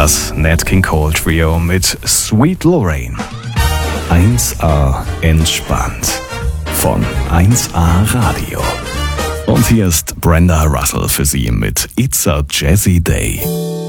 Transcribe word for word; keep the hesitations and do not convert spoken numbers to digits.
Das Nat King Cole Trio mit Sweet Lorraine. eins A entspannt von eins A Radio. Und hier ist Brenda Russell für Sie mit It's a Jazzy Day.